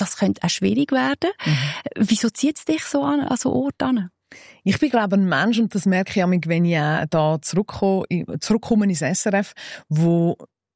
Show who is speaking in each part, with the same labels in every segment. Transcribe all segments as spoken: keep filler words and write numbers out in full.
Speaker 1: das könnte auch schwierig werden. Mhm. Wieso zieht es dich so an, an so Orte an?
Speaker 2: Ich bin, glaube ich, ein Mensch, und das merke ich auch, wenn ich da zurückkomme, zurückkomme ins S R F, wo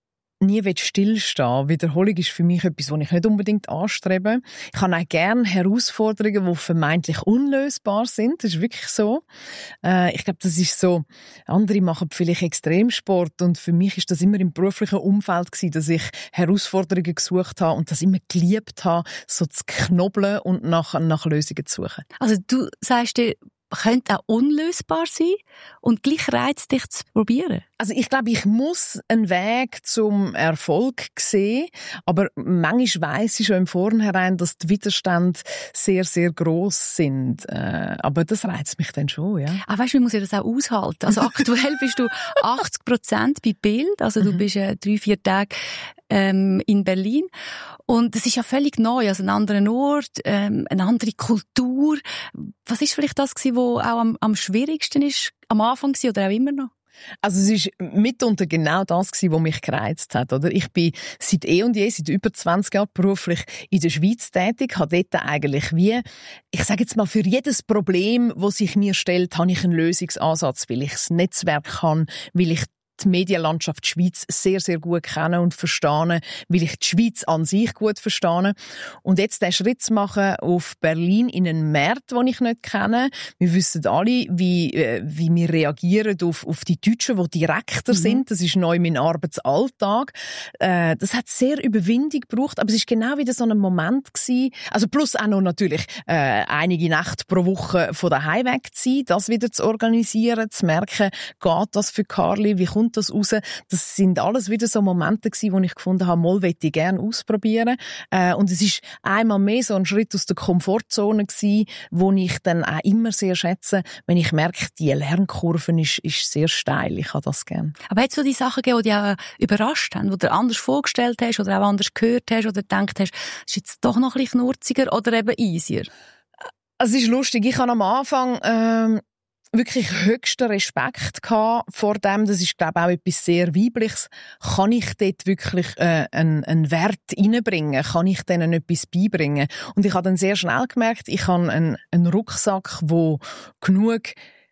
Speaker 2: nie stillstehen. Wiederholung ist für mich etwas, was ich nicht unbedingt anstrebe. Ich habe auch gerne Herausforderungen, die vermeintlich unlösbar sind. Das ist wirklich so. Äh, ich glaube, das ist so, andere machen vielleicht Extremsport, und für mich ist das immer im beruflichen Umfeld gewesen, dass ich Herausforderungen gesucht habe und das immer geliebt habe, so zu knobeln und nach, nach Lösungen zu suchen.
Speaker 1: Also du sagst dir, könnte auch unlösbar sein und gleich reizt dich zu probieren?
Speaker 2: Also ich glaube, ich muss einen Weg zum Erfolg sehen, aber manchmal weiss ich schon im Vornherein, dass die Widerstände sehr, sehr gross sind. Äh, aber das reizt mich dann schon, ja.
Speaker 1: Ah, weißt du, wie muss ich das auch aushalten? Also aktuell bist du achtzig Prozent bei Bild, also du mhm. bist äh, drei, vier Tage ähm, in Berlin. Und es ist ja völlig neu, also ein anderer Ort, ähm, eine andere Kultur. Was ist vielleicht das gewesen, was auch am, am schwierigsten ist, am Anfang gewesen, oder auch immer noch?
Speaker 2: Also es ist mitunter genau das gewesen, was mich gereizt hat, oder? Ich bin seit eh und je, seit über zwanzig Jahren beruflich in der Schweiz tätig, habe dort eigentlich wie, ich sage jetzt mal, für jedes Problem, das sich mir stellt, habe ich einen Lösungsansatz, weil ich das Netzwerk kann, weil ich die Medienlandschaft Schweiz sehr, sehr gut kennen und verstehen, weil ich die Schweiz an sich gut verstehe. Und jetzt den Schritt zu machen auf Berlin in einen Markt, den ich nicht kenne. Wir wissen alle, wie, äh, wie wir reagieren auf, auf die Deutschen, die direkter mhm. sind. Das ist neu mein Arbeitsalltag. Äh, das hat sehr Überwindung gebraucht, aber es ist genau wieder so ein Moment gewesen. Also plus auch noch natürlich äh, einige Nächte pro Woche von daheim weg zu sein, das wieder zu organisieren, zu merken, geht das für Carly, wie kommt das raus? Das sind alles wieder so Momente gewesen, wo ich gefunden habe, mal möchte ich gerne ausprobieren. Äh, und es ist einmal mehr so ein Schritt aus der Komfortzone gewesen, wo ich dann auch immer sehr schätze, wenn ich merke, die Lernkurve ist, ist sehr steil. Ich habe das gerne.
Speaker 1: Aber hat es so die Sachen gegeben, die dich auch überrascht haben, die du anders vorgestellt hast oder auch anders gehört hast oder gedacht hast, ist jetzt doch noch ein bisschen knurziger oder eben easier?
Speaker 2: Also es ist lustig. Ich habe am Anfang ähm, wirklich höchsten Respekt gehabt vor dem. Das ist, glaube ich, auch etwas sehr Weibliches. Kann ich dort wirklich äh, einen, einen Wert reinbringen? Kann ich denen etwas beibringen? Und ich habe dann sehr schnell gemerkt, ich habe einen, einen Rucksack, der genug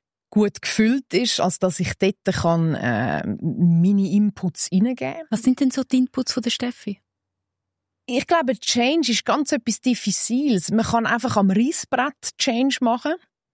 Speaker 2: gut gefüllt ist, als dass ich dort kann, äh, meine Inputs reingeben kann.
Speaker 1: Was sind denn so die Inputs von der Steffi?
Speaker 2: Ich glaube, Change ist ganz etwas Diffiziles. Man kann einfach am Reissbrett Change machen,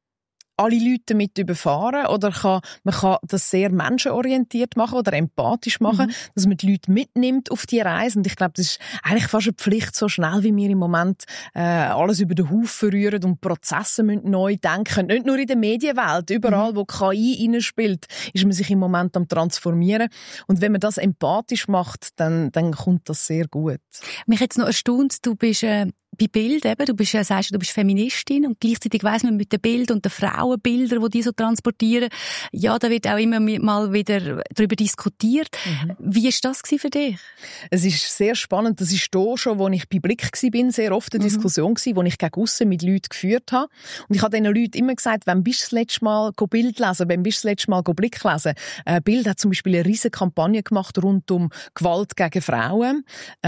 Speaker 2: alle Leute damit überfahren, oder kann, man kann das sehr menschenorientiert machen oder empathisch machen, mhm. dass man die Leute mitnimmt auf die Reise. Und ich glaube, das ist eigentlich fast eine Pflicht, so schnell wie wir im Moment äh, alles über den Haufen rühren und Prozesse müssen neu denken. Nicht nur in der Medienwelt, überall, mhm. wo K I reinspielt, ist man sich im Moment am Transformieren. Und wenn man das empathisch macht, dann, dann kommt das sehr gut.
Speaker 1: Mich jetzt noch erstaunt, du bist äh bei Bild eben, du bist, äh, sagst, du bist Feministin und gleichzeitig weiss man mit den Bildern und den Frauenbildern, die die so transportieren, ja, da wird auch immer mal wieder darüber diskutiert. Mhm. Wie war das für dich?
Speaker 2: Es ist sehr spannend. Das ist da schon, wo ich bei Blick war, sehr oft eine mhm. Diskussion gewesen, die ich gegen aussen mit Leuten geführt habe. Und ich habe diesen Leuten immer gesagt, wann bist du das letzte Mal Bild lesen, wann bist du das letzte Mal Blick lesen? Äh, Bild hat zum Beispiel eine riesige Kampagne gemacht rund um Gewalt gegen Frauen.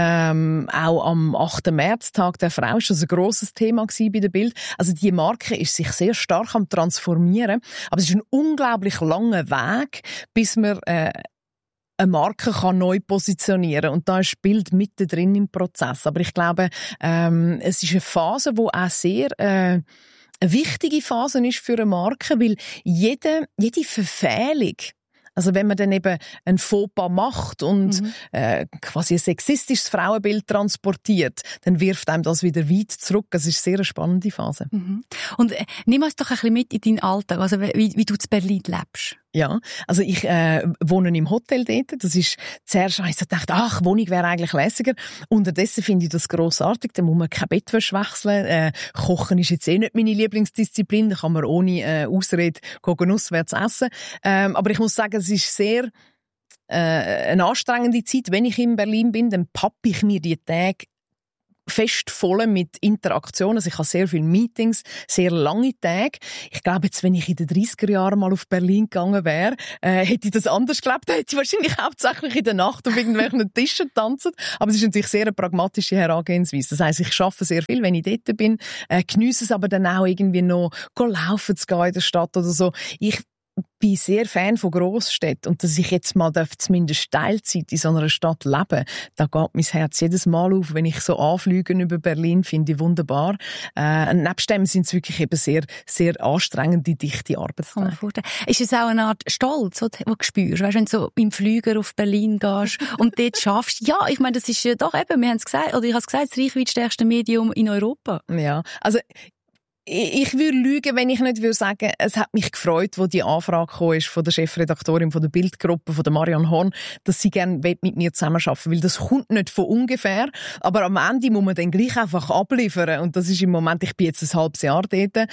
Speaker 2: Ähm, auch am achten Märztag der Frau ist das ein grosses Thema bei der Bild. Also die Marke ist sich sehr stark am Transformieren, aber es ist ein unglaublich langer Weg, bis man äh, eine Marke kann neu positionieren, und da ist Bild mittendrin im Prozess. Aber ich glaube, ähm, es ist eine Phase, die auch sehr äh, eine wichtige Phase ist für eine Marke, weil jede, jede Verfehlung, also wenn man dann eben ein Fauxpas macht und mhm. äh, quasi ein sexistisches Frauenbild transportiert, dann wirft einem das wieder weit zurück. Das ist eine sehr spannende Phase.
Speaker 1: Mhm. Und äh, nimm uns doch ein bisschen mit in deinen Alltag, also wie, wie du in Berlin lebst.
Speaker 2: Ja, also ich äh, wohne im Hotel dort. Das ist zuerst, habe ich so gedacht, ach, Wohnung wäre eigentlich lässiger. Unterdessen finde ich das grossartig. Da muss man kein Bettwäsche wechseln. Äh, Kochen ist jetzt eh nicht meine Lieblingsdisziplin. Da kann man ohne äh, Ausrede gehen auswärts essen. Ähm, aber ich muss sagen, es ist sehr äh, eine anstrengende Zeit. Wenn ich in Berlin bin, dann pappe ich mir die Tage fest voll mit Interaktionen. Also ich habe sehr viele Meetings, sehr lange Tage. Ich glaube, jetzt, wenn ich in den dreissiger Jahren mal auf Berlin gegangen wäre, äh, hätte ich das anders gelebt. Da hätte ich wahrscheinlich hauptsächlich in der Nacht auf irgendwelchen Tischen tanzen. Aber es ist natürlich sehr eine pragmatische Herangehensweise. Das heisst, ich arbeite sehr viel, wenn ich dort bin, äh, geniesse es aber dann auch irgendwie noch, go laufen zu gehen in der Stadt oder so. Ich bin sehr Fan von Grossstädten und dass ich jetzt mal darf, zumindest Teilzeit in so einer Stadt leben, da geht mein Herz jedes Mal auf, wenn ich so Anflüge über Berlin finde, ich wunderbar. Äh, nebst dem sind es wirklich eben sehr, sehr anstrengende, dichte Arbeitstage.
Speaker 1: Ist es auch eine Art Stolz, den du spürst, weißt, wenn du so im Flüger auf Berlin gehst und dort schaffst? Ja, ich meine, das ist ja doch eben, wir haben es gesagt, oder ich habe es gesagt, das reichweitstärkste Medium in Europa.
Speaker 2: Ja, also ich würde lügen, wenn ich nicht würde sagen, es hat mich gefreut, wo die Anfrage gekommen ist von der Chefredaktorin von der Bildgruppe, von der Marianne Horn, dass sie gerne mit mir zusammenarbeiten will, weil das kommt nicht von ungefähr, aber am Ende muss man dann gleich einfach abliefern und das ist im Moment, ich bin jetzt ein halbes Jahr dort, äh,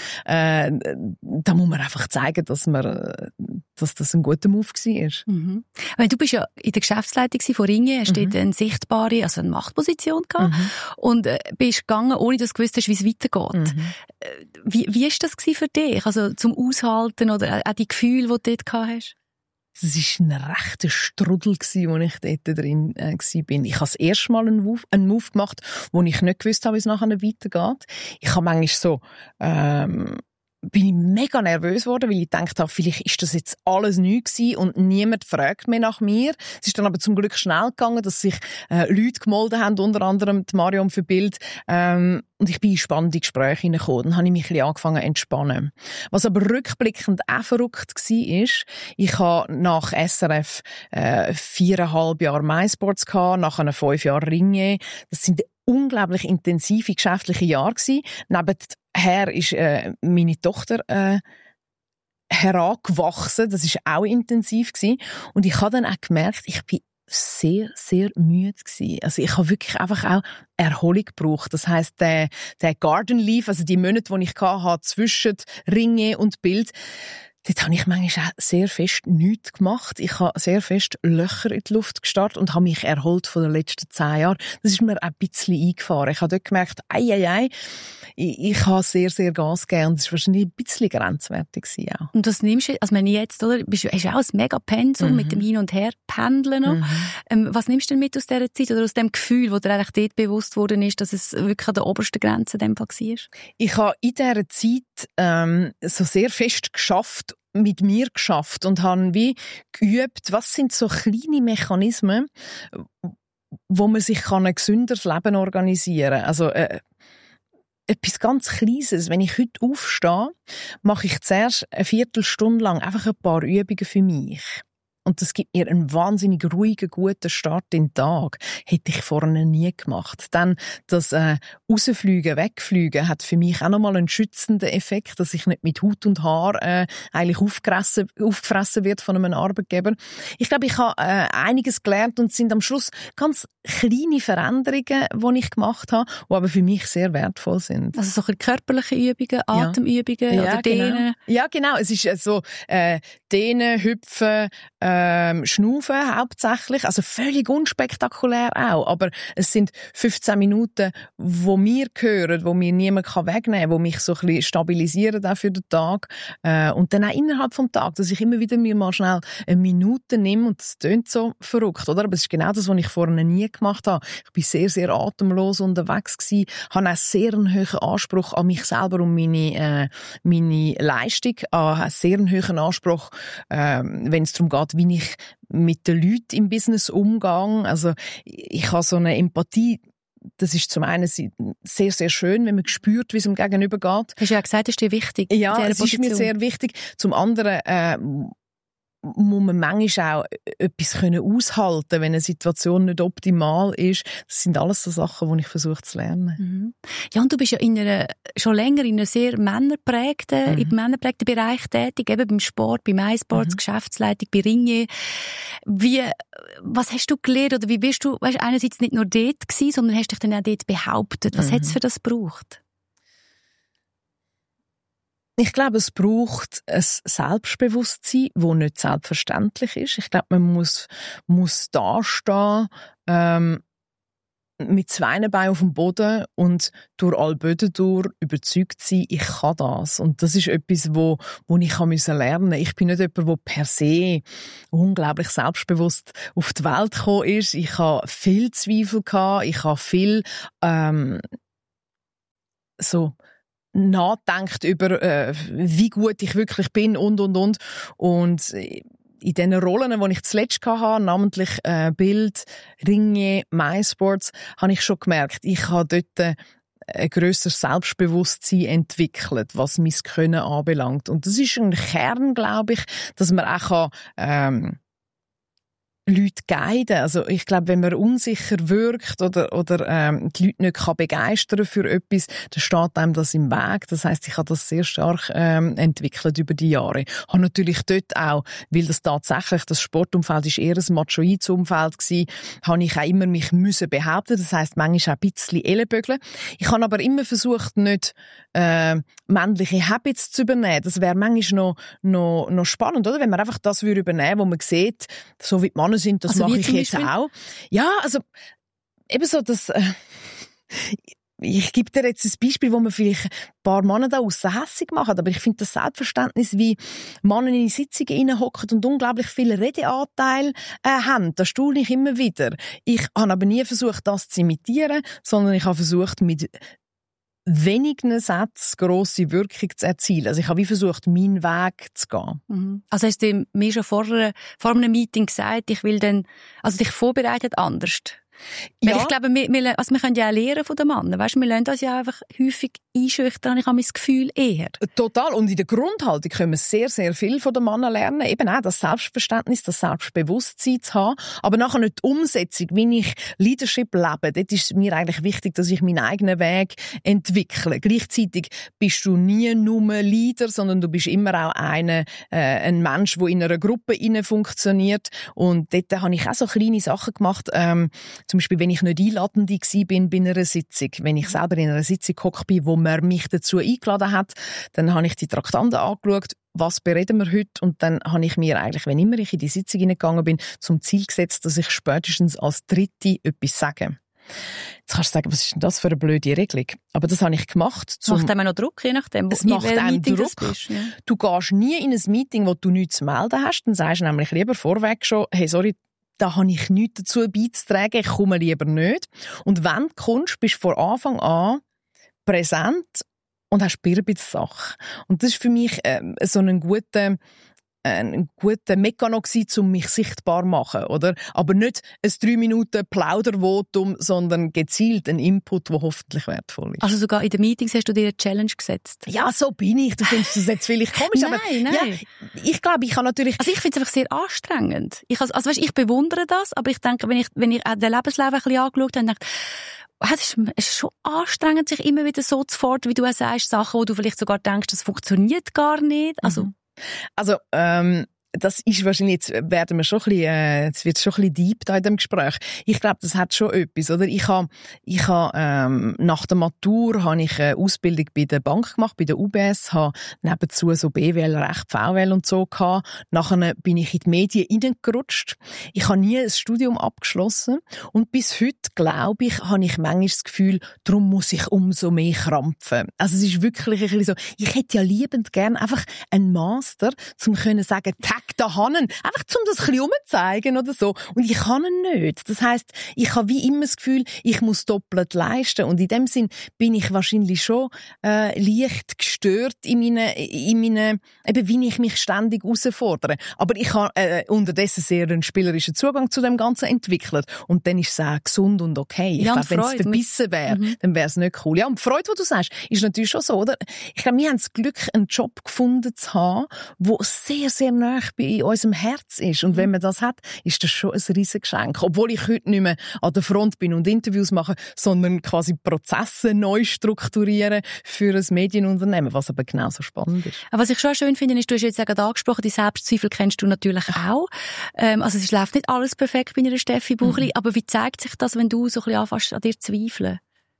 Speaker 2: da muss man einfach zeigen, dass man, dass das ein guter Move war.
Speaker 1: Mhm. Weil du bist ja in der Geschäftsleitung von Ringier, hast mhm. dort eine sichtbare, also eine Machtposition gehabt mhm. und äh, bist gegangen, ohne dass du gewusst hast, wie es weitergeht. Mhm. Wie, wie ist das für dich? Also zum Aushalten oder auch die Gefühle, die du dort gehabt hast?
Speaker 2: Es war ein rechter Strudel, als ich dort drin äh, war. Ich habe das erste Mal einen Move, einen Move gemacht, wo ich nicht gewusst habe, wie es nachher weitergeht. Ich habe manchmal so... Ähm, bin ich mega nervös geworden, weil ich gedacht habe, vielleicht ist das jetzt alles neu gewesen und niemand fragt mehr nach mir. Es ist dann aber zum Glück schnell gegangen, dass sich äh, Leute gemeldet haben, unter anderem die Marion für Bild. Ähm, und ich bin in spannende Gespräche hineingekommen. Dann habe ich mich ein bisschen angefangen zu entspannen. Was aber rückblickend auch verrückt war, ist, ich habe nach S R F äh, viereinhalb Jahre MySports gehabt, nach einer fünf Jahre Ringier. Das sind unglaublich intensive geschäftliche Jahre gewesen. Nebenher ist äh, meine Tochter äh, herangewachsen. Das ist auch intensiv gewesen. Und ich habe dann auch gemerkt, ich bin sehr, sehr müde gewesen. Also ich habe wirklich einfach auch Erholung gebraucht. Das heisst, der, der Garden Leave, also die Monate, die ich hatte, zwischen Ringier und Bild, dort habe ich manchmal auch sehr fest nichts gemacht. Ich habe sehr fest Löcher in die Luft gestarrt und habe mich erholt von den letzten zehn Jahren. Das ist mir ein bisschen eingefahren. Ich habe dort gemerkt, ei, ei, ei, ich, ich habe sehr, sehr Gas gegeben und es war wahrscheinlich ein bisschen grenzwertig auch.
Speaker 1: Und das nimmst du, also wenn ich jetzt, oder, bist du, hast du auch ein mega Pensum mhm. mit dem Hin- und Her-Pendeln noch. Mhm. Ähm, was nimmst du denn mit aus dieser Zeit oder aus dem Gefühl, wo dir eigentlich dort bewusst worden ist, dass es wirklich an der obersten Grenze in dem Fall war?
Speaker 2: Ich habe in dieser Zeit ähm, so sehr fest geschafft, mit mir geschafft und habe wie geübt, was sind so kleine Mechanismen, wo man sich ein gesünderes Leben organisieren kann. Also äh, etwas ganz Kleines. Wenn ich heute aufstehe, mache ich zuerst eine Viertelstunde lang einfach ein paar Übungen für mich. Und das gibt mir einen wahnsinnig ruhigen, guten Start in den Tag. Hätte ich vorher nie gemacht. Dann das äh, Rausfliegen, Wegfliegen hat für mich auch nochmal einen schützenden Effekt, dass ich nicht mit Haut und Haar äh, eigentlich aufgefressen, aufgefressen wird von einem Arbeitgeber. Ich glaube, ich habe äh, einiges gelernt und es sind am Schluss ganz kleine Veränderungen, die ich gemacht habe, die aber für mich sehr wertvoll sind.
Speaker 1: Also so körperliche Übungen, Atemübungen
Speaker 2: ja.
Speaker 1: oder
Speaker 2: ja,
Speaker 1: Dehnen?
Speaker 2: Genau. Ja, genau. Es ist so äh, Dehnen, Hüpfen, äh, Ähm, Schnaufen hauptsächlich, also völlig unspektakulär auch, aber es sind fünfzehn Minuten, wo mir gehören, wo mir niemand wegnehmen kann, wo mich so ein bisschen stabilisieren auch für den Tag äh, und dann auch innerhalb vom Tag, dass ich immer wieder mir mal schnell eine Minute nehme und das tönt so verrückt, oder? Aber es ist genau das, was ich vorher nie gemacht habe. Ich bin sehr, sehr atemlos unterwegs gewesen, habe auch sehr einen hohen Anspruch an mich selber und meine, äh, meine Leistung, an einen sehr hohen Anspruch, äh, wenn es darum geht, wie ich mit den Leuten im Business umgehe. Also ich habe so eine Empathie, das ist zum einen sehr, sehr schön, wenn man spürt, wie es dem Gegenüber geht.
Speaker 1: Hast du ja gesagt, das ist dir wichtig.
Speaker 2: Ja, es ist mir sehr wichtig. Zum anderen äh, muss man manchmal auch etwas können aushalten, wenn eine Situation nicht optimal ist. Das sind alles so Sachen, die ich versuche zu lernen.
Speaker 1: Mhm. Ja, und du bist ja in einer, schon länger in einem sehr männerprägten, mhm. im männerprägten Bereich tätig, eben beim Sport, bei MySports, mhm. Geschäftsleitung, bei Ringier. Wie, was hast du gelernt oder wie bist du, weißt, einerseits nicht nur dort gewesen, sondern hast dich dann auch dort behauptet? Was mhm. hat es für das gebraucht?
Speaker 2: Ich glaube, es braucht ein Selbstbewusstsein, das nicht selbstverständlich ist. Ich glaube, man muss, muss dastehen, ähm, mit zwei Beinen auf dem Boden und durch alle Böden durch überzeugt sein, ich kann das. Und das ist etwas, wo, wo ich lernen musste. Ich bin nicht jemand, der per se unglaublich selbstbewusst auf die Welt gekommen ist. Ich habe viel Zweifel gehabt, ich habe viel ähm, so nachgedacht über, äh, wie gut ich wirklich bin und, und, und. Und in den Rollen, die ich zuletzt hatte, namentlich äh, Bild, Ringe, MySports, habe ich schon gemerkt, ich habe dort ein grösseres Selbstbewusstsein entwickelt, was mein Können anbelangt. Und das ist ein Kern, glaube ich, dass man auch kann, ähm, Leute guiden. Also ich glaube, wenn man unsicher wirkt oder, oder ähm, die Leute nicht kann begeistern für etwas, dann steht einem das im Weg. Das heisst, ich habe das sehr stark ähm, entwickelt über die Jahre. Ich habe natürlich dort auch, weil das tatsächlich, das Sportumfeld ist eher ein machoides Umfeld gewesen, habe ich auch immer mich müssen behaupten. Das heisst, manchmal auch ein bisschen Ellenbögeln. Ich habe aber immer versucht, nicht äh, männliche Habits zu übernehmen. Das wäre manchmal noch, noch, noch spannend, oder? Wenn man einfach das würde übernehmen, wo man sieht, so wie die Männer sind, das also mache ich jetzt Beispiel? Auch. Ja, also eben so, dass äh, ich gebe dir jetzt ein Beispiel, wo man vielleicht ein paar Männer da aussen hässig machen, aber ich finde das Selbstverständnis, wie Männer in die Sitzungen reinhocken und unglaublich viel Redeanteil äh, haben, das staune ich immer wieder. Ich habe aber nie versucht, das zu imitieren, sondern ich habe versucht, mit wenigen Sätzen grosse Wirkung zu erzielen. Also ich habe wie versucht, meinen Weg zu gehen.
Speaker 1: Mhm. Also hast du mir schon vor, vor einem Meeting gesagt, ich will dann, also dich vorbereitet anders? Ja. Weil ich glaube, wir, wir, also wir können ja auch lernen von den Männern. Weißt, wir lernen das ja einfach häufig einschüchtern. Ich habe mein Gefühl eher.
Speaker 2: Total. Und in der Grundhaltung können wir sehr, sehr viel von den Männern lernen. Eben auch das Selbstverständnis, das Selbstbewusstsein zu haben. Aber nachher nicht die Umsetzung, wie ich Leadership lebe. Dort ist es mir eigentlich wichtig, dass ich meinen eigenen Weg entwickle. Gleichzeitig bist du nie nur Leader, sondern du bist immer auch eine, äh, ein Mensch, der in einer Gruppe funktioniert. Und dort habe ich auch so kleine Sachen gemacht. Ähm, Zum Beispiel, wenn ich nicht einladend war bei einer Sitzung, wenn ich selber in einer Sitzung gehockt bin, wo man mich dazu eingeladen hat, dann habe ich die Traktanten angeschaut, was bereden wir heute, und dann habe ich mir eigentlich, wenn immer ich in die Sitzung hineingegangen bin, zum Ziel gesetzt, dass ich spätestens als Dritte etwas sage. Jetzt kannst du sagen, was ist denn das für eine blöde Regelung? Aber das habe ich gemacht.
Speaker 1: Zum macht einem noch Druck, je nachdem,
Speaker 2: es macht einem Druck.
Speaker 1: Bist, ja.
Speaker 2: Du gehst nie in ein Meeting, wo du nichts zu melden hast, dann sagst du nämlich lieber vorweg schon, hey, sorry, da habe ich nichts dazu beizutragen, ich komme lieber nicht. Und wenn du kommst, bist du von Anfang an präsent und hast ein bisschen Sache. Und das ist für mich äh, so ein guter, ein guter Mechanismus gewesen, um mich sichtbar zu machen, oder? Aber nicht ein drei Minuten Plaudervotum, sondern gezielt ein Input, der hoffentlich wertvoll ist.
Speaker 1: Also sogar in den Meetings hast du dir eine Challenge gesetzt?
Speaker 2: Ja, so bin ich. Du findest das jetzt vielleicht komisch,
Speaker 1: nein,
Speaker 2: aber
Speaker 1: nein.
Speaker 2: Ja, ich glaube, ich habe natürlich...
Speaker 1: Also ich finde es einfach sehr anstrengend. Ich, also, also weißt, ich bewundere das, aber ich denke, wenn ich, wenn ich den Lebenslauf ein bisschen angeschaut habe, dachte ich, es ist, es ist schon anstrengend, sich immer wieder so zu fordern, wie du auch sagst, Sachen, wo du vielleicht sogar denkst, das funktioniert gar nicht. Also,
Speaker 2: mhm. Also, ähm, das ist wahrscheinlich, jetzt werden wir schon ein bisschen, äh, jetzt wird schon ein bisschen deep da in dem Gespräch. Ich glaube, das hat schon etwas, oder? Ich habe, ich habe, ähm, nach der Matur habe ich eine Ausbildung bei der Bank gemacht, bei der U B S, habe nebenzu so B W L, Recht, V W L und so gehabt. Nachher bin ich in die Medien reingerutscht. Ich habe nie ein Studium abgeschlossen. Und bis heute, glaube ich, habe ich manchmal das Gefühl, darum muss ich umso mehr krampfen. Also es ist wirklich ein bisschen so, ich hätte ja liebend gern einfach einen Master, um können sagen, Tag da hanen, einfach um das ein bisschen umzuzeigen oder so. Und ich kann ihn nicht. Das heisst, ich habe wie immer das Gefühl, ich muss doppelt leisten. Und in dem Sinn bin ich wahrscheinlich schon äh, leicht gestört in meinen, in meinen, eben wie ich mich ständig herausfordere. Aber ich habe äh, unterdessen sehr einen spielerischen Zugang zu dem Ganzen entwickelt. Und dann ist es auch gesund und okay. Ich
Speaker 1: ja,
Speaker 2: glaube, wenn es verbissen wäre, mhm. dann wäre es nicht cool. Ja, und die Freude, die du sagst, ist natürlich schon so, oder? Ich glaube, wir haben das Glück, einen Job gefunden zu haben, der sehr, sehr nah bei unserem Herz ist. Und wenn man das hat, ist das schon ein riesiges Geschenk. Obwohl ich heute nicht mehr an der Front bin und Interviews mache, sondern quasi Prozesse neu strukturieren für ein Medienunternehmen, was aber genauso spannend ist.
Speaker 1: Was ich schon schön finde, ist, du hast jetzt gerade angesprochen, die Selbstzweifel kennst du natürlich auch. Ähm, also es läuft nicht alles perfekt bei einer Steffi Buchli, mhm. aber wie zeigt sich das, wenn du so ein bisschen anfängst, an dir zu zweifeln?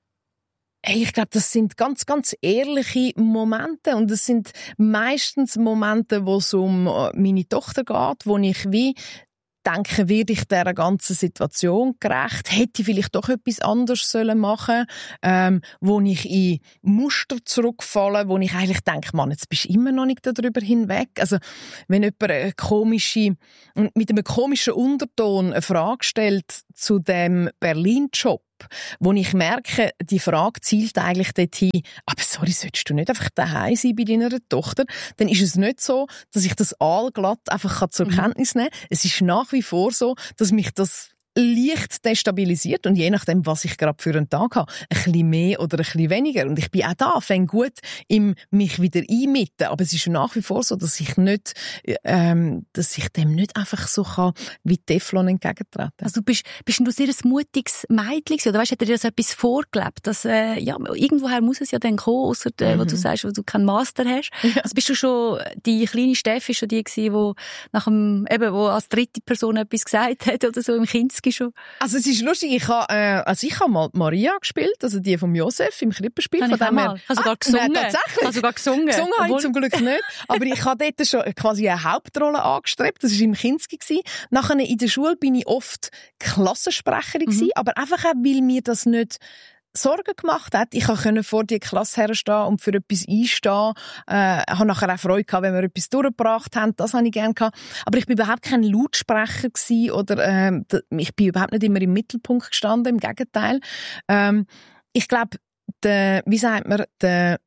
Speaker 2: Hey, ich glaube, das sind ganz, ganz ehrliche Momente. Und es sind meistens Momente, wo es um meine Tochter geht, wo ich wie denke, werde ich dieser ganzen Situation gerecht? Hätte ich vielleicht doch etwas anderes sollen machen, ähm, wo ich in Muster zurückfalle, wo ich eigentlich denke, Mann, jetzt bist du immer noch nicht darüber hinweg. Also, wenn jemand eine komische, mit einem komischen Unterton eine Frage stellt zu dem Berlin-Job, wo ich merke, die Frage zielt eigentlich dorthin, aber sorry, solltest du nicht einfach daheim sein bei deiner Tochter? Dann ist es nicht so, dass ich das allglatt einfach zur Kenntnis nehmen kann. Es ist nach wie vor so, dass mich das leicht destabilisiert und je nachdem, was ich gerade für einen Tag habe, ein bisschen mehr oder ein bisschen weniger. Und ich bin auch da, fängt gut im mich wieder einmitten. Aber es ist nach wie vor so, dass ich nicht, ähm, dass ich dem nicht einfach so kann, wie Teflon entgegentreten.
Speaker 1: Also du bist, bist du sehr ein mutiges Mädchen oder weißt, hat dir das etwas vorgelebt? Dass, äh, ja, irgendwoher muss es ja dann kommen, ausser, äh, mhm. wo du sagst, wo du keinen Master hast. Ja. Also bist du schon, die kleine Steffi schon die gewesen, wo nach dem, eben, wo als dritte Person etwas gesagt hat oder so im Kinski schon?
Speaker 2: Also es ist lustig, ich habe, äh, also ich habe mal Maria gespielt, also die von Josef im Krippenspiel.
Speaker 1: Kann
Speaker 2: von
Speaker 1: ich auch mal. Ich habe sogar gesungen.
Speaker 2: Nein, tatsächlich.
Speaker 1: Ich habe sogar gesungen.
Speaker 2: Gesungen habe ich zum Glück nicht. Aber ich habe dort schon quasi eine Hauptrolle angestrebt. Das war im Kinski gewesen. Nachher in der Schule bin ich oft Klassensprecherin gewesen, mhm. aber einfach auch, weil mir das nicht Sorgen gemacht hat. Ich konnte vor die Klasse herstehen und für etwas einstehen. Äh, ich habe nachher auch Freude gehabt, wenn wir etwas durchgebracht haben. Das habe ich gerne gehabt. Aber ich bin überhaupt kein Lautsprecher gewesen oder äh, ich bin überhaupt nicht immer im Mittelpunkt gestanden. Im Gegenteil. Ähm, ich glaube, der, wie sagt man, der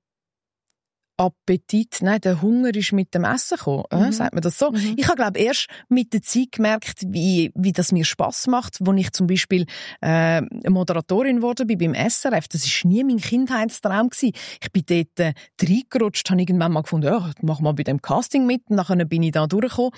Speaker 2: Appetit, nein, der Hunger ist mit dem Essen gekommen, mhm. äh, sagt man das so. Mhm. Ich habe, glaube erst mit der Zeit gemerkt, wie, wie das mir Spass macht, wo ich zum Beispiel äh, Moderatorin geworden bin beim S R F. Das war nie mein Kindheitstraum gewesen. Ich bin dort äh, reingerutscht, habe irgendwann mal gefunden, ja, mach mal bei dem Casting mit, und nachher bin ich da durchgekommen.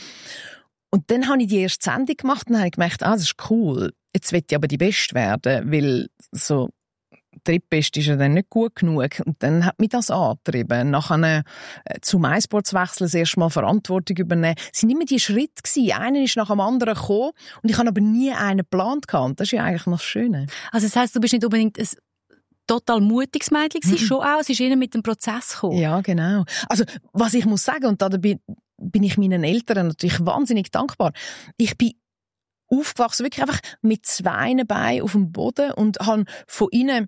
Speaker 2: Und dann habe ich die erste Sendung gemacht und habe gemerkt, ah, das ist cool. Jetzt will ich aber die Beste werden, weil so Drittbeste ist ja dann nicht gut genug. Und dann hat mich das angetrieben. Nachher äh, zum MySports wechseln, das erste Mal Verantwortung übernehmen. Es waren immer die Schritte gewesen. Einer ist nach dem anderen gekommen und ich habe aber nie einen geplant gehabt. Das ist ja eigentlich noch das Schöne.
Speaker 1: Also das heisst, du bist nicht unbedingt ein total mutiges Mädchen gewesen, mhm. schon auch. Es ist eher mit dem Prozess gekommen.
Speaker 2: Ja, genau. Also was ich muss sagen, und da bin, bin ich meinen Eltern natürlich wahnsinnig dankbar. Ich bin aufgewachsen, wirklich einfach mit zwei Beinen auf dem Boden und habe von ihnen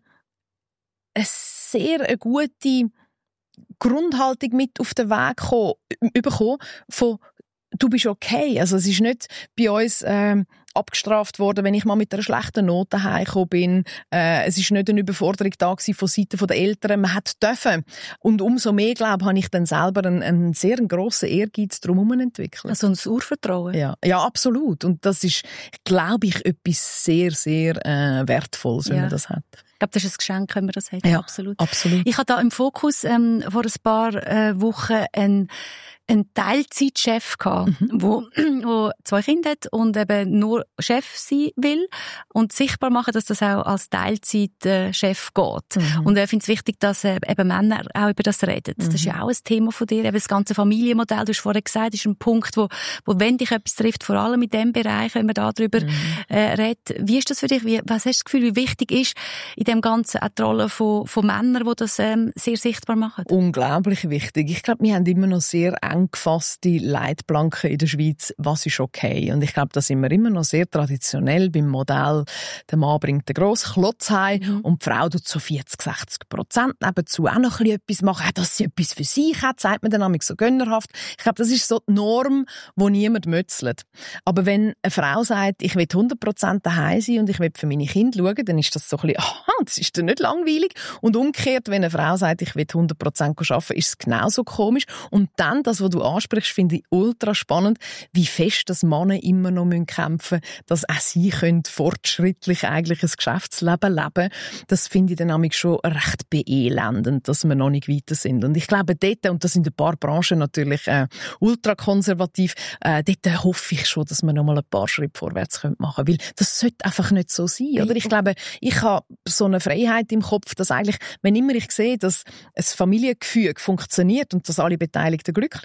Speaker 2: eine sehr eine gute Grundhaltung mit auf den Weg gekommen, bekommen von «Du bist okay». Also es ist nicht bei uns ähm, abgestraft worden, wenn ich mal mit einer schlechten Note heimgekommen bin. Äh, es ist nicht eine Überforderung da gewesen von Seiten der Eltern. Man hat dürfen. Und umso mehr, glaube ich, habe ich dann selber einen, einen sehr grossen Ehrgeiz drumherum entwickelt.
Speaker 1: Also ein Urvertrauen.
Speaker 2: Ja, ja, absolut. Und das ist, glaube ich, etwas sehr, sehr äh, Wertvolles, wenn ja. man das hat.
Speaker 1: Ich glaube, das ist ein Geschenk, wenn man das hat.
Speaker 2: Ja,
Speaker 1: absolut.
Speaker 2: absolut.
Speaker 1: Ich hatte da im Fokus ähm, vor ein paar äh, Wochen ein ein Teilzeitchef gehabt, mhm. wo, wo zwei Kinder hat und eben nur Chef sein will und sichtbar machen, dass das auch als Teilzeitchef geht. Mhm. Und er findet es wichtig, dass äh, eben Männer auch über das reden. Mhm. Das ist ja auch ein Thema von dir. Eben das ganze Familienmodell, du hast vorher gesagt, ist ein Punkt, wo, wo wenn dich etwas trifft, vor allem in dem Bereich, wenn man da drüber mhm. äh, redet. Wie ist das für dich? Wie, was hast du das Gefühl, wie wichtig ist in dem Ganzen auch die Rolle von, von Männern, die das ähm, sehr sichtbar machen?
Speaker 2: Unglaublich wichtig. Ich glaube, wir haben immer noch sehr eng gefasste Leitplanken in der Schweiz, was ist okay. Und ich glaube, da sind wir immer noch sehr traditionell beim Modell, der Mann bringt den grossen Klotz heim mhm. und die Frau tut so vierzig, sechzig Prozent nebenzu auch noch ein bisschen etwas machen, auch dass sie etwas für sich hat, sagt man dann nämlich so gönnerhaft. Ich glaube, das ist so die Norm, wo niemand mützelt. Aber wenn eine Frau sagt, ich will hundert Prozent daheim sein und ich will für meine Kinder schauen, dann ist das so ein bisschen, aha, das ist dann nicht langweilig. Und umgekehrt, wenn eine Frau sagt, ich will hundert Prozent arbeiten, ist es genauso komisch. Und dann, das, was du ansprichst, finde ich ultra spannend, wie fest das Männer immer noch kämpfen müssen, dass auch sie können fortschrittlich eigentlich ein Geschäftsleben leben. Das finde ich dann nämlich schon recht beelendend, dass wir noch nicht weiter sind. Und ich glaube dort, und das sind ein paar Branchen natürlich äh, ultra konservativ, äh, dort hoffe ich schon, dass wir noch mal ein paar Schritte vorwärts machen können, weil das sollte einfach nicht so sein. Oder? Ich glaube, ich habe so eine Freiheit im Kopf, dass eigentlich, wenn immer ich sehe, dass ein Familiengefüge funktioniert und dass alle Beteiligten glücklich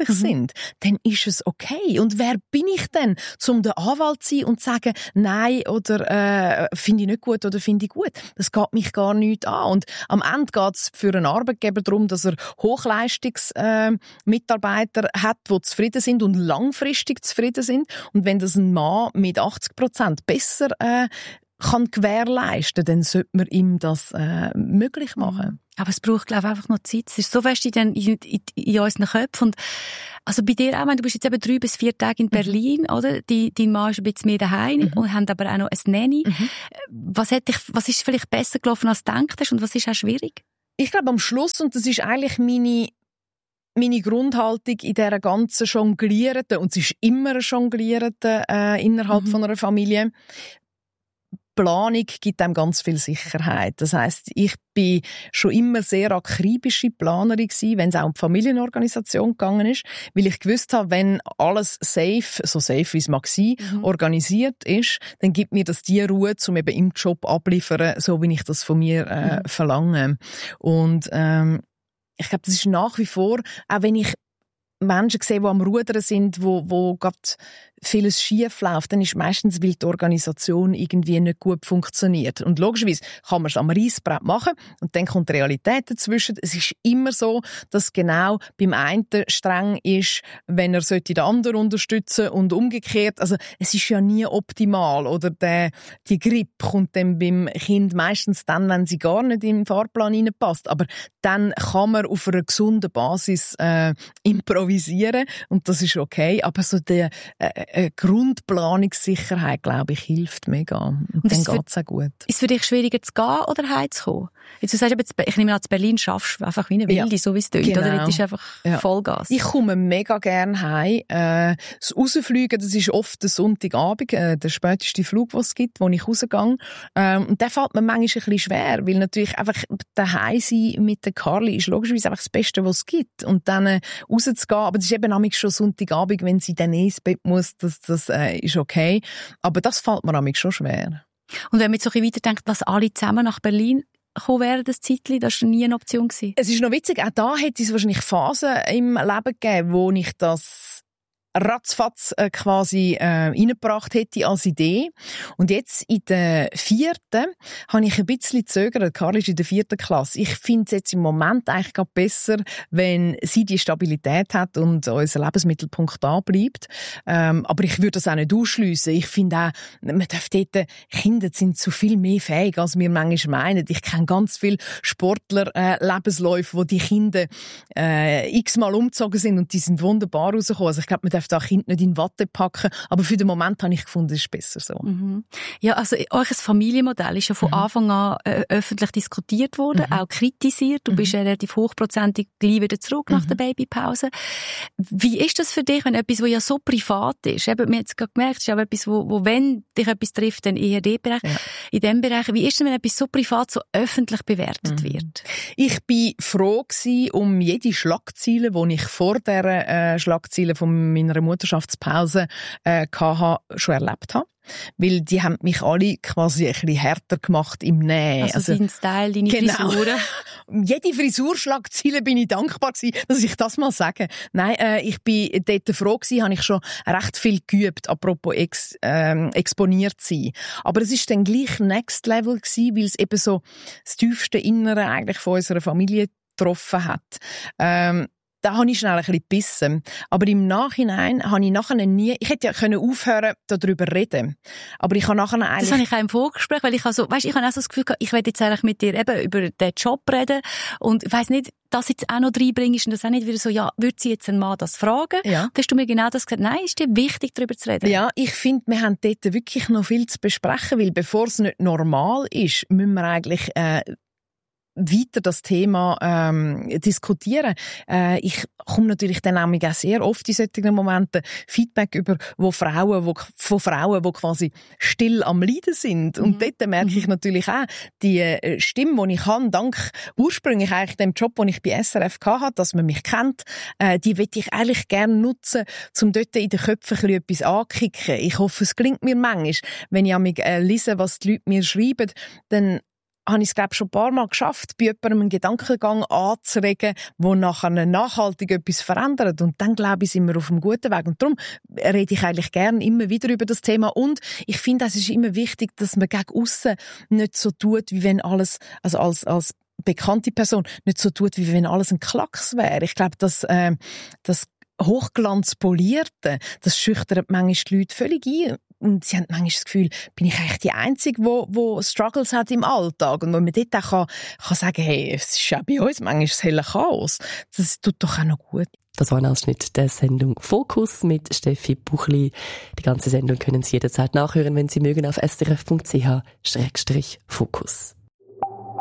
Speaker 2: glücklich mhm. sind, dann ist es okay. Und wer bin ich denn, um der Anwalt zu sein und zu sagen, nein, oder äh, finde ich nicht gut oder finde ich gut? Das geht mich gar nicht an. Und am Ende geht es für einen Arbeitgeber darum, dass er Hochleistungsmitarbeiter äh, hat, die zufrieden sind und langfristig zufrieden sind. Und wenn das ein Mann mit achtzig Prozent besser äh, kann gewährleisten, dann sollte man ihm das äh, möglich machen.
Speaker 1: Aber es braucht, glaube ich, einfach noch Zeit. Es ist so fest in, in, in, in unseren Köpfen. Und also bei dir auch, du bist jetzt eben drei bis vier Tage in Berlin, mhm. oder? Die, dein Mann ist ein bisschen mehr daheim mhm. und haben aber auch noch ein Nanny. Mhm. Was, hat dich, was ist vielleicht besser gelaufen, als du gedacht hast, und was ist auch schwierig?
Speaker 2: Ich glaube, am Schluss, und das ist eigentlich meine meine Grundhaltung in dieser ganzen Jonglierenden, und es ist immer eine Jonglierende äh, innerhalb mhm. von einer Familie, Planung gibt einem ganz viel Sicherheit. Das heisst, ich bin schon immer sehr akribische Planerin gewesen, wenn es auch um die Familienorganisation gegangen ist, weil ich gewusst habe, wenn alles safe, so safe wie es mag sein, mhm. organisiert ist, dann gibt mir das die Ruhe, um eben im Job abliefern, so wie ich das von mir äh, mhm. verlange. Und ähm, ich glaube, das ist nach wie vor, auch wenn ich Menschen sehe, die am Rudern sind, wo, wo gerade vieles schief läuft, dann ist meistens, weil die Organisation irgendwie nicht gut funktioniert. Und logischerweise kann man es am Reissbrett machen und dann kommt die Realität dazwischen. Es ist immer so, dass genau beim einen streng ist, wenn er den anderen unterstützen und umgekehrt. Also es ist ja nie optimal. Oder der, die Grippe kommt dann beim Kind meistens dann, wenn sie gar nicht in den Fahrplan hineinpasst. Aber dann kann man auf einer gesunden Basis äh, improvisieren und das ist okay. Aber so der äh, äh, Grundplanungssicherheit, glaube ich, hilft mega. Und, und dann geht es auch gut.
Speaker 1: Ist es für dich schwieriger zu gehen oder heimzukommen? Jetzt, du sagst, ich nehme an, in Berlin schaffst du einfach wie eine Wilde, ja, so wie es tönt. Genau. Oder? Das ist einfach ja. Vollgas.
Speaker 2: Ich komme mega gerne heim. Äh, das Rausfliegen, das ist oft der Sonntagabend, äh, der späteste Flug, den es gibt, wo ich rausgehe. Ähm, und der fällt mir manchmal ein bisschen schwer, weil natürlich einfach daheim sein mit der Carly ist logischerweise einfach das Beste, was es gibt. Und dann äh, rauszugehen, aber das ist eben manchmal schon Sonntagabend, wenn sie dann ins Bett muss, das, das äh, ist okay. Aber das fällt mir manchmal schon schwer.
Speaker 1: Und wenn man so ein bisschen weiterdenkt, dass alle zusammen nach Berlin kommen während des Zeitli, das war nie eine Option gewesen.
Speaker 2: Es ist noch witzig, auch da hätte es wahrscheinlich Phasen im Leben gegeben, wo ich das ratzfatz äh, quasi äh, reingebracht hätte als Idee. Und jetzt in der vierten habe ich ein bisschen gezögert. Karl ist in der vierten Klasse. Ich finde es jetzt im Moment eigentlich gerade besser, wenn sie die Stabilität hat und unser Lebensmittelpunkt da bleibt. Ähm, aber ich würde das auch nicht ausschliessen. Ich finde auch, man darf dort, Kinder sind zu viel mehr fähig, als wir manchmal meinen. Ich kenne ganz viele Sportler, äh, Lebensläufe, wo die Kinder äh, x-mal umgezogen sind und die sind wunderbar rausgekommen. Also ich glaube, man darf da Kind nicht in Watte packen, aber für den Moment habe ich gefunden, es ist besser so.
Speaker 1: Mhm. Ja, also euer Familienmodell ist ja von mhm. Anfang an äh, öffentlich diskutiert worden, mhm. auch kritisiert. Du mhm. bist ja relativ hochprozentig gleich wieder zurück mhm. nach der Babypause. Wie ist das für dich, wenn etwas, was ja so privat ist, eben, wir haben jetzt gerade gemerkt, es ist auch etwas, wo, wo wenn dich etwas trifft, dann eher in, Bereich, ja. in diesem Bereich. Wie ist es, wenn etwas so privat, so öffentlich bewertet mhm. wird?
Speaker 2: Ich bin froh gewesen um jede Schlagzeile, die ich vor der äh, Schlagzeile von meiner Mutterschaftspause äh, hatte, schon erlebt habe. Weil die haben mich alle quasi ein bisschen härter gemacht im Nähen.
Speaker 1: Also, also dein Style, deine
Speaker 2: genau.
Speaker 1: Frisuren.
Speaker 2: Jede Frisurschlagzeile bin ich dankbar gewesen, dass ich das mal sage. Nein, äh, ich bin dort froh gewesen, habe ich schon recht viel geübt, apropos ex, ähm, exponiert sein. Aber es ist dann gleich Next Level gewesen, weil es eben so das tiefste Innere eigentlich von unserer Familie getroffen hat. Ähm, Da habe ich schnell ein bisschen gebissen. Aber im Nachhinein habe ich nachher nie, ich hätte ja können aufhören, darüber reden. Aber ich habe nachher eigentlich...
Speaker 1: Das habe ich auch im Vorgespräch, weil ich also, weißt, ich habe auch so das Gefühl gehabt, ich werde jetzt eigentlich mit dir eben über den Job reden und ich weiss nicht, das jetzt auch noch reinbringst und das auch nicht wieder so, ja, würde sie jetzt ein Mann das fragen? Ja. Da hast du mir genau das gesagt, nein, ist dir wichtig, darüber zu reden?
Speaker 2: Ja, ich finde, wir haben dort wirklich noch viel zu besprechen, weil bevor es nicht normal ist, müssen wir eigentlich... Äh, weiter das Thema ähm, diskutieren. Äh, ich komme natürlich dann auch sehr oft in solchen Momenten Feedback über wo Frauen, wo, von Frauen, die quasi still am Leiden sind. Mhm. Und dort merke ich natürlich auch, die äh, Stimme, die ich habe, dank ursprünglich eigentlich dem Job, den ich bei S R F hatte, dass man mich kennt, äh, die will ich eigentlich gerne nutzen, um dort in den Köpfen ein bisschen etwas anzukicken. Ich hoffe, es gelingt mir manchmal. Wenn ich äh, lese, was die Leute mir schreiben, dann habe ich es, glaube ich, schon ein paar Mal geschafft, bei jemandem einen Gedankengang anzuregen, der nachher nachhaltig etwas verändert. Und dann, glaube ich, sind wir auf einem guten Weg. Und darum rede ich eigentlich gerne immer wieder über das Thema. Und ich finde, es ist immer wichtig, dass man gegen aussen nicht so tut, wie wenn alles, also als, als bekannte Person, nicht so tut, wie wenn alles ein Klacks wäre. Ich glaube, dass, äh, das Hochglanzpolierte, das schüchtert manchmal die Leute völlig ein. Und sie haben manchmal das Gefühl, bin ich eigentlich die Einzige, die, die Struggles hat im Alltag? Und wenn man dort auch kann, kann sagen, hey, es ist ja bei uns manchmal das helle Chaos. Das tut doch auch noch gut.
Speaker 3: Das war ein Ausschnitt der Sendung Fokus mit Steffi Buchli. Die ganze Sendung können Sie jederzeit nachhören, wenn Sie mögen, auf s d r f punkt c h slash fokus.